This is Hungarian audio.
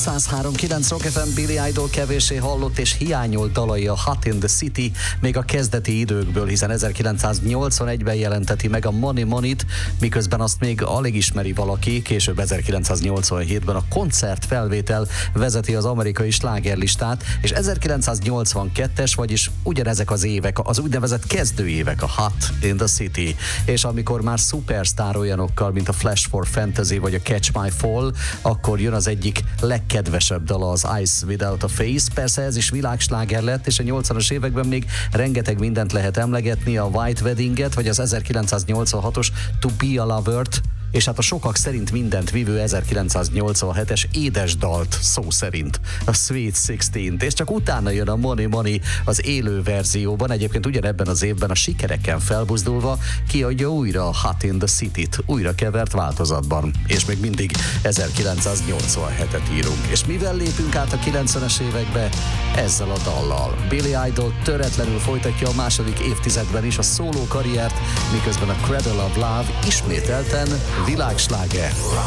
103.9 Rock FM, Billy Idol kevéssé hallott és hiányolt dalai a Hot in the City még a kezdeti időkből, hiszen 1981-ben jelenteti meg a Money Money-t, miközben azt még alig ismeri valaki, később 1987-ben a koncertfelvétel vezeti az amerikai slágerlistát, és 1982-es, vagyis ugyanezek az évek, az úgynevezett kezdőévek, a Hot in the City, és amikor már szupersztár olyanokkal, mint a Flash for Fantasy vagy a Catch My Fall, akkor jön az egyik legkedvesebb dala, az Eyes Without a Face. Persze ez is világsláger lett, és a 80-as években még rengeteg mindent lehet emlegetni, a White Wedding-et, vagy az 1986-os To Be a Lover-t, és hát a sokak szerint mindent vívő 1987-es édes dalt, szó szerint, a Sweet 16-t, és csak utána jön a Money Money az élő verzióban, egyébként ugyanebben az évben a sikerekkel felbuzdulva kiadja újra a Hot in the City-t, újra kevert változatban, és még mindig 1987-et írunk. És mivel lépünk át a 90-es évekbe? Ezzel a dallal. Billy Idol töretlenül folytatja a második évtizedben is a szóló karriert, miközben a Cradle of Love ismételten világsláger.